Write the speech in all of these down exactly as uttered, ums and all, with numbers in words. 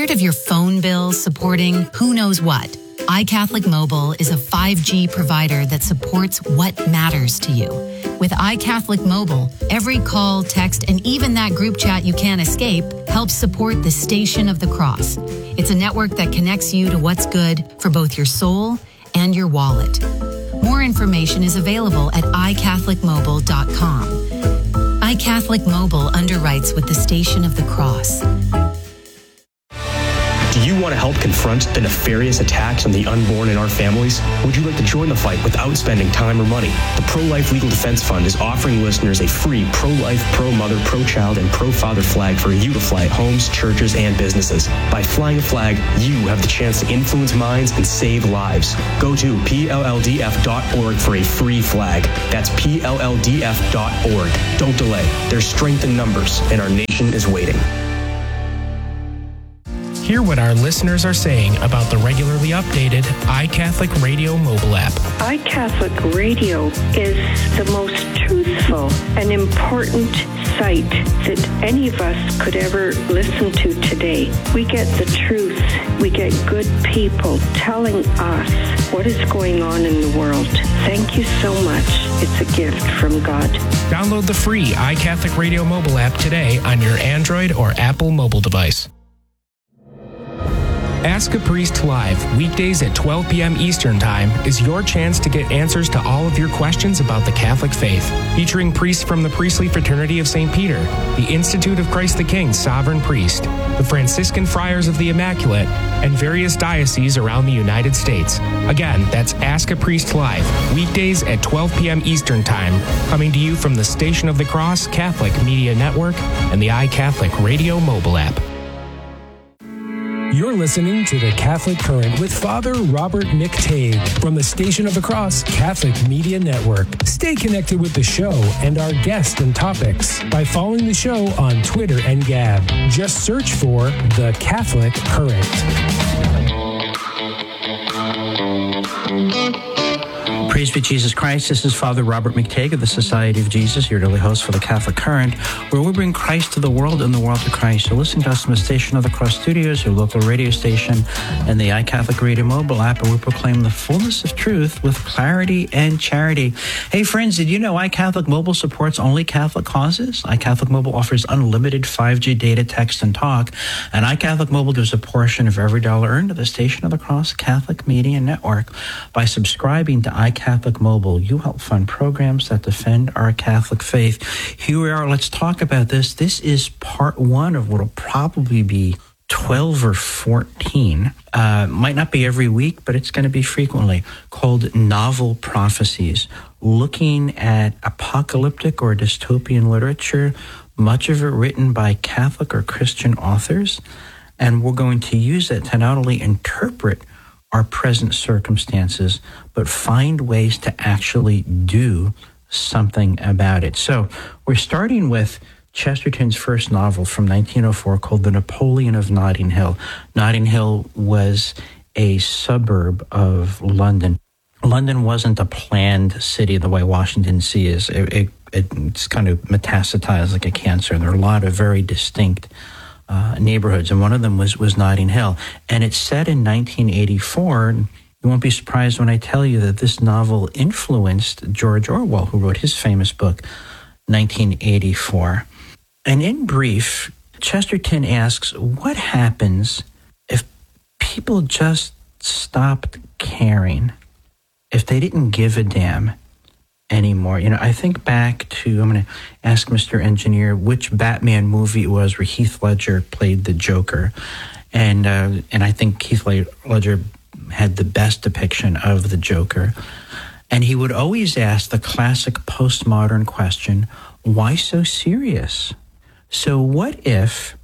Tired of your phone bill supporting who knows what? iCatholic Mobile is a five G provider that supports what matters to you. With iCatholic Mobile, every call, text, and even that group chat you can't escape helps support the Station of the Cross. It's a network that connects you to what's good for both your soul and your wallet. More information is available at i catholic mobile dot com. iCatholic Mobile underwrites with the Station of the Cross. Do you want to help confront the nefarious attacks on the unborn in our families? Would you like to join the fight without spending time or money? The Pro-Life Legal Defense Fund is offering listeners a free pro-life, pro-mother, pro-child, and pro-father flag for you to fly at homes, churches, and businesses. By flying a flag, you have the chance to influence minds and save lives. Go to P L L D F dot org for a free flag. That's P L L D F dot org. Don't delay. There's strength in numbers, and our nation is waiting. Hear what our listeners are saying about the regularly updated iCatholic Radio mobile app. iCatholic Radio is the most truthful and important site that any of us could ever listen to today. We get the truth. We get good people telling us what is going on in the world. Thank you so much. It's a gift from God. Download the free iCatholic Radio mobile app today on your Android or Apple mobile device. Ask a Priest Live, weekdays at twelve p.m. Eastern Time, is your chance to get answers to all of your questions about the Catholic faith. Featuring priests from the Priestly Fraternity of Saint Peter, the Institute of Christ the King Sovereign Priest, the Franciscan Friars of the Immaculate, and various dioceses around the United States. Again, that's Ask a Priest Live, weekdays at twelve p.m. Eastern Time, coming to you from the Station of the Cross Catholic Media Network and the iCatholic Radio mobile app. You're listening to The Catholic Current with Father Robert McTague from the Station of the Cross Catholic Media Network. Stay connected with the show and our guests and topics by following the show on Twitter and Gab. Just search for The Catholic Current. Praise be Jesus Christ. This is Father Robert McTague of the Society of Jesus, your daily host for the Catholic Current, where we bring Christ to the world and the world to Christ. So listen to us from the Station of the Cross Studios, your local radio station, and the iCatholic Radio mobile app, where we proclaim the fullness of truth with clarity and charity. Hey friends, did you know iCatholic Mobile supports only Catholic causes? iCatholic Mobile offers unlimited five G data, text, and talk, and iCatholic Mobile gives a portion of every dollar earned to the Station of the Cross Catholic Media Network. By subscribing to iCatholic Catholic Mobile, you help fund programs that defend our Catholic faith. Here we are. Let's talk about this. This is part one of what will probably be twelve or fourteen. Uh, might not be every week, but it's going to be frequently, called Novel Prophecies, looking at apocalyptic or dystopian literature, much of it written by Catholic or Christian authors. And we're going to use it to not only interpret our present circumstances, but find ways to actually do something about it. So we're starting with Chesterton's first novel from nineteen oh four called The Napoleon of Notting Hill. Notting Hill was a suburb of London. London wasn't a planned city the way Washington, D C is. It, it, it's kind of metastasized like a cancer. There are a lot of very distinct Uh, neighborhoods, and one of them was, was Notting Hill. And it's set in nineteen eighty-four. You won't be surprised when I tell you that this novel influenced George Orwell, who wrote his famous book, nineteen eighty-four. And in brief, Chesterton asks, what happens if people just stopped caring, if they didn't give a damn anymore? You know, I think back to, I'm going to ask Mister Engineer which Batman movie it was where Heath Ledger played the Joker. And uh, and I think Heath Ledger had the best depiction of the Joker. And he would always ask the classic postmodern question, why so serious? So what if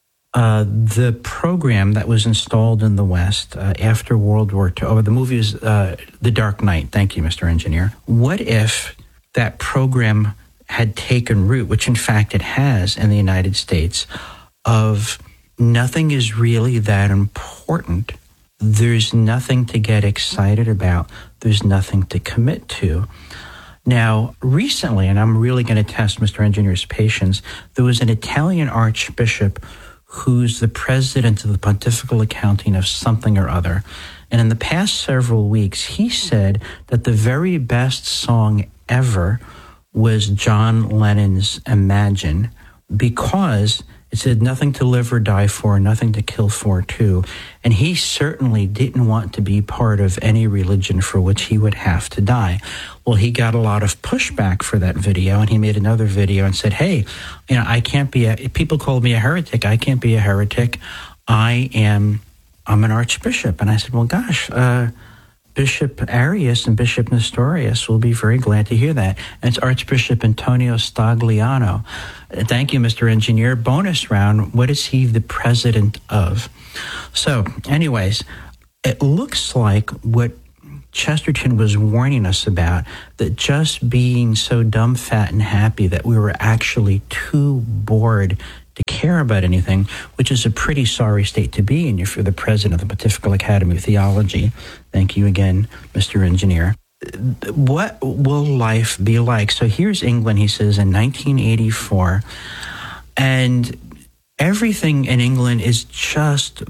uh, the program that was installed in the West uh, after World War Two, oh, the movie is uh, The Dark Knight. Thank you, Mister Engineer. What if that program had taken root, which in fact it has in the United States, of nothing is really that important. There's nothing to get excited about. There's nothing to commit to. Now, recently, and I'm really going to test Mister Engineer's patience, there was an Italian archbishop who's the president of the Pontifical Accounting of something or other. And in the past several weeks, he said that the very best song ever was John Lennon's Imagine, because it said nothing to live or die for, nothing to kill for, too. And he certainly didn't want to be part of any religion for which he would have to die. Well, he got a lot of pushback for that video, and he made another video and said, hey, you know, I can't be a, people called me a heretic. I can't be a heretic. I am, I'm an archbishop. And I said, well, gosh, uh, Bishop Arias and Bishop Nestorius will be very glad to hear that. And it's Archbishop Antonio Stagliano. Thank you, Mister Engineer. Bonus round, what is he the president of? So, anyways, it looks like what Chesterton was warning us about, that just being so dumb, fat, and happy that we were actually too bored to care about anything, which is a pretty sorry state to be in if you're the president of the Pontifical Academy of Theology. Thank you again, Mister Engineer. What will life be like? So here's England, he says, in nineteen eighty-four, and everything in England is just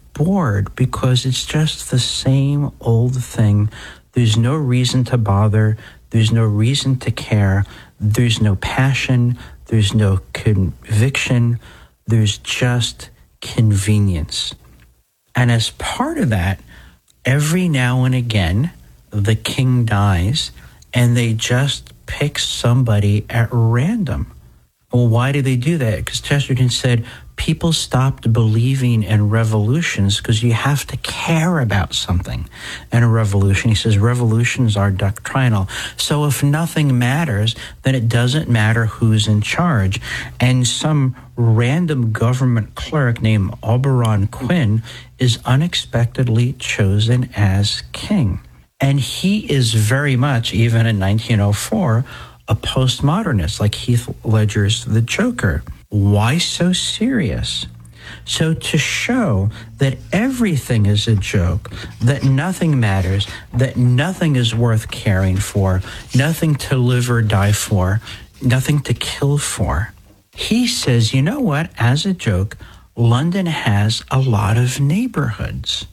bored because it's just the same old thing. There's no reason to bother. There's no reason to care. There's no passion. There's no conviction. There's just convenience. And as part of that, every now and again, the king dies, and they just pick somebody at random. Well, why do they do that? Because Chesterton said people stopped believing in revolutions because you have to care about something in a revolution. He says revolutions are doctrinal. So if nothing matters, then it doesn't matter who's in charge. And some random government clerk named Oberon Quinn is unexpectedly chosen as king. And he is very much, even in nineteen oh four, a postmodernist, like Heath Ledger's The Joker. Why so serious? So to show that everything is a joke, that nothing matters, that nothing is worth caring for, nothing to live or die for, nothing to kill for, he says, you know what, as a joke, London has a lot of neighborhoods.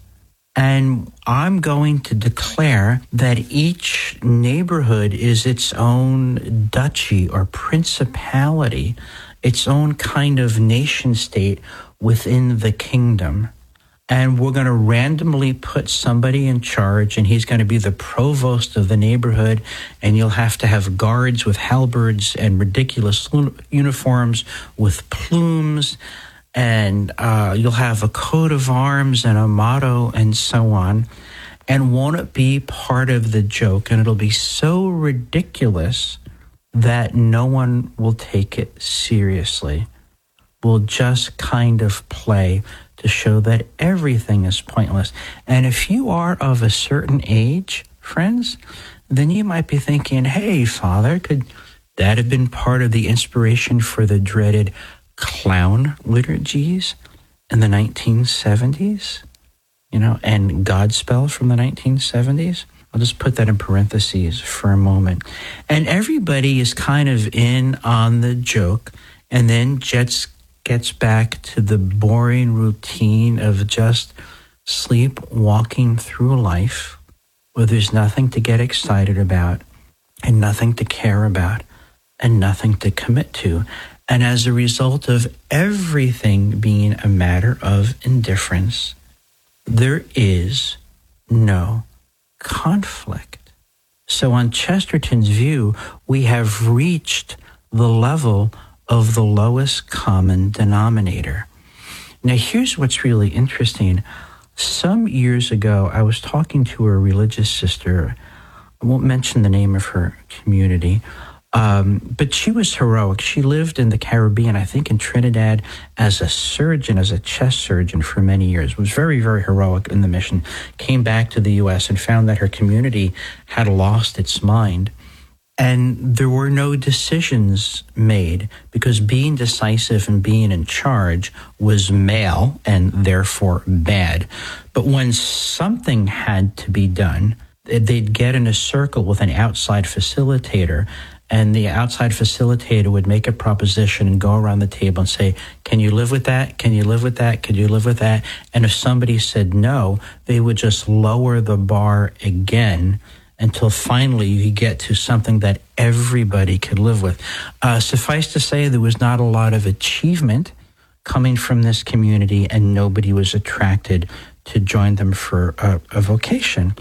And I'm going to declare that each neighborhood is its own duchy or principality, its own kind of nation state within the kingdom. And we're going to randomly put somebody in charge, and he's going to be the provost of the neighborhood, and you'll have to have guards with halberds and ridiculous uniforms with plumes, and uh, you'll have a coat of arms and a motto and so on. And won't it be part of the joke? And it'll be so ridiculous that no one will take it seriously. We'll just kind of play to show that everything is pointless. And if you are of a certain age, friends, then you might be thinking, hey, Father, could that have been part of the inspiration for the dreaded clown liturgies in the nineteen seventies, you know, and Godspell from the nineteen seventies. I'll just put that in parentheses for a moment. And everybody is kind of in on the joke, and then Jets gets back to the boring routine of just sleepwalking through life, where there's nothing to get excited about and nothing to care about and nothing to commit to. And as a result of everything being a matter of indifference, there is no conflict. So on Chesterton's view, we have reached the level of the lowest common denominator. Now, here's what's really interesting. Some years ago, I was talking to a religious sister. I won't mention the name of her community, Um, but she was heroic. She lived in the Caribbean, I think in Trinidad, as a surgeon, as a chest surgeon for many years. Was very, very heroic in the mission. Came back to the U S and found that her community had lost its mind. And there were no decisions made because being decisive and being in charge was male and therefore bad. But when something had to be done, they'd get in a circle with an outside facilitator, and the outside facilitator would make a proposition and go around the table and say, can you live with that? Can you live with that? Can you live with that? And if somebody said no, they would just lower the bar again until finally you get to something that everybody could live with. Uh, suffice to say, there was not a lot of achievement coming from this community, and nobody was attracted to join them for a, a vocation.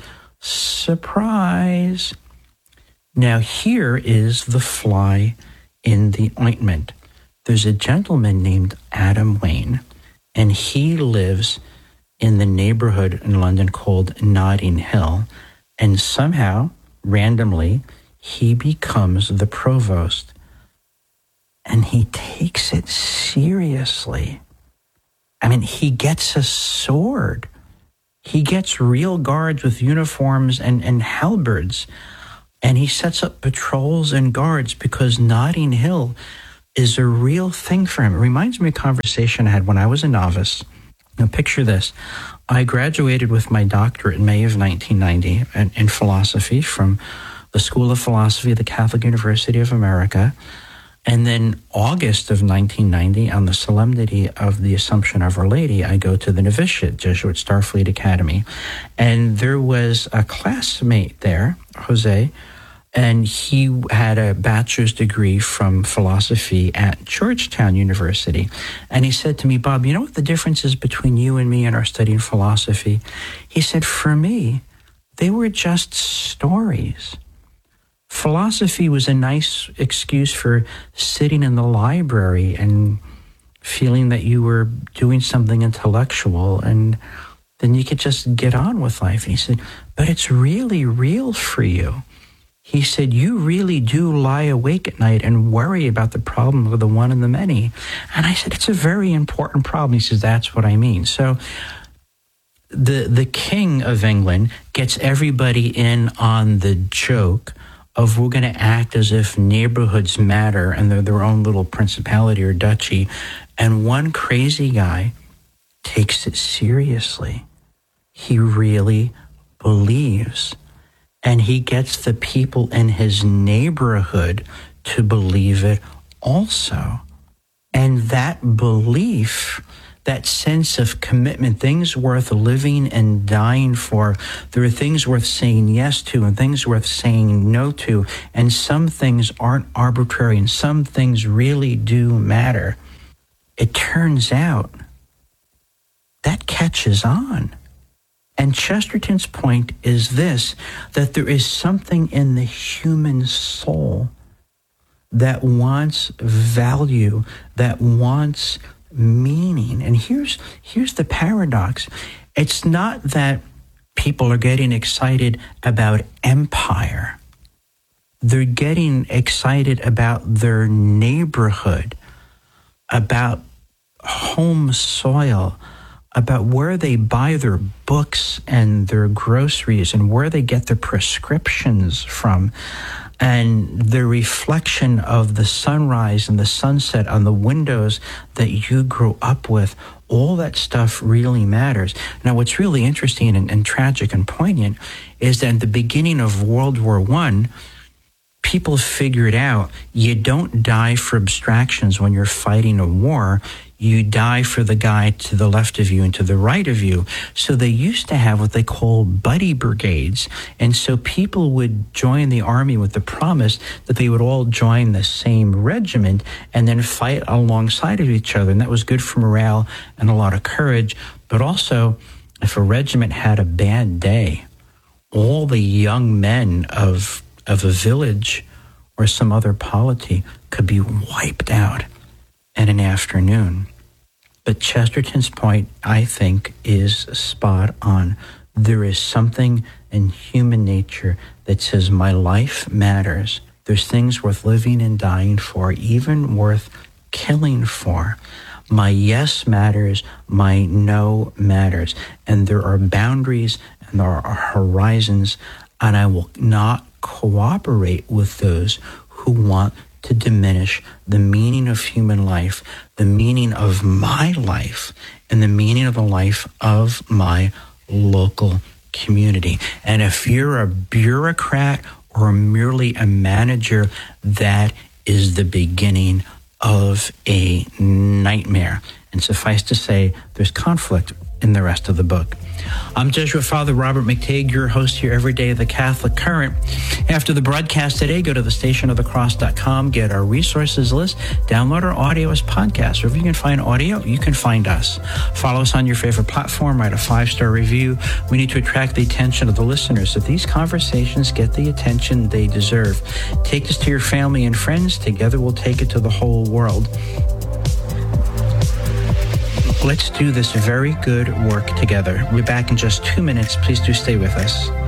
Surprise! Now, here is the fly in the ointment. There's a gentleman named Adam Wayne, and he lives in the neighborhood in London called Notting Hill, and somehow, randomly, he becomes the provost. And he takes it seriously. I mean, he gets a sword. He gets real guards with uniforms and, and halberds. And he sets up patrols and guards because Notting Hill is a real thing for him. It reminds me of a conversation I had when I was a novice. Now, picture this. I graduated with my doctorate in May of nineteen ninety in, in philosophy from the School of Philosophy at the Catholic University of America. And then August of nineteen ninety, on the solemnity of the Assumption of Our Lady, I go to the novitiate, Jesuit Starfleet Academy. And there was a classmate there, Jose, and he had a bachelor's degree from philosophy at Georgetown University. And he said to me, Bob, you know what the difference is between you and me and our studying philosophy? He said, for me, they were just stories. Philosophy was a nice excuse for sitting in the library and feeling that you were doing something intellectual, and then you could just get on with life. And he said, but it's really real for you. He said, you really do lie awake at night and worry about the problem of the one and the many. And I said, it's a very important problem. He says, that's what I mean. So the the King of England gets everybody in on the joke of we're going to act as if neighborhoods matter and they're their own little principality or duchy. And one crazy guy takes it seriously. He really believes. And he gets the people in his neighborhood to believe it also. And that belief, that sense of commitment, things worth living and dying for, there are things worth saying yes to and things worth saying no to. And some things aren't arbitrary and some things really do matter. It turns out that catches on. And Chesterton's point is this, that there is something in the human soul that wants value, that wants meaning. And here's here's the paradox. It's not that people are getting excited about empire. They're getting excited about their neighborhood, about home soil, about where they buy their books and their groceries and where they get their prescriptions from, and the reflection of the sunrise and the sunset on the windows that you grew up with. All that stuff really matters. Now, what's really interesting and, and tragic and poignant is that at the beginning of World War One, people figured out you don't die for abstractions when you're fighting a war. You die for the guy to the left of you and to the right of you. So they used to have what they call buddy brigades. And so people would join the army with the promise that they would all join the same regiment and then fight alongside of each other. And that was good for morale and a lot of courage. But also, if a regiment had a bad day, all the young men of, of a village or some other polity could be wiped out in an afternoon. But Chesterton's point, I think, is spot on. There is something in human nature that says my life matters. There's things worth living and dying for, even worth killing for. My yes matters, my no matters. And there are boundaries and there are horizons, and I will not cooperate with those who want to diminish the meaning of human life, the meaning of my life, and the meaning of the life of my local community. And if you're a bureaucrat or merely a manager, that is the beginning of a nightmare. And suffice to say, there's conflict in the rest of the book. I'm Jesuit Father Robert McTeigue, your host here every day of the Catholic Current. After the broadcast today, go to the station of the cross dot com, get our resources list, download our audio as podcasts. Wherever you can find audio, you can find us. Follow us on your favorite platform, write a five-star review. We need to attract the attention of the listeners so these conversations get the attention they deserve. Take this to your family and friends. Together we'll take it to the whole world. Let's do this very good work together. We'll be back in just two minutes. Please do stay with us.